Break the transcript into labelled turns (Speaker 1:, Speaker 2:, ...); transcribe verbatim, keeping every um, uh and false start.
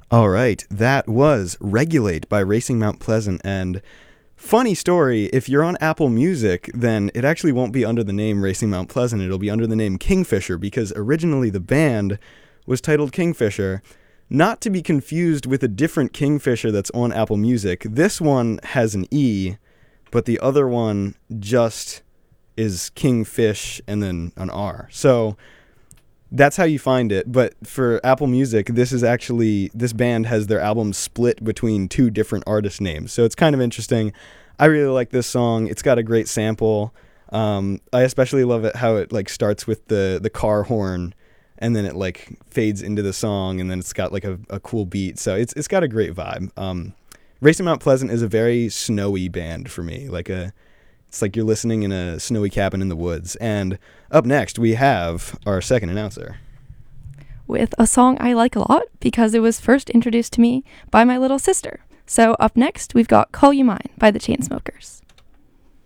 Speaker 1: All right, that was Regulate by Racing Mount Pleasant. And funny story, if you're on Apple Music, then it actually won't be under the name Racing Mount Pleasant. It'll be under the name Kingfisher, because originally the band was titled Kingfisher. Not to be confused with a different Kingfisher that's on Apple Music. This one has an E, but the other one just is Kingfish and then an R. So that's how you find it. But for Apple Music, this is actually, this band has their album split between two different artist names. So it's kind of interesting. I really like this song. It's got a great sample. Um, I especially love it how it like starts with the, the car horn, and then it like fades into the song, and then it's got like a, a cool beat. So it's it's got a great vibe. Um, Racing Mount Pleasant is a very snowy band for me. Like a, it's like you're listening in a snowy cabin in the woods. And up next, we have our second announcer.
Speaker 2: With a song I like a lot because it was first introduced to me by my little sister. So up next, we've got Call You Mine by the Chainsmokers.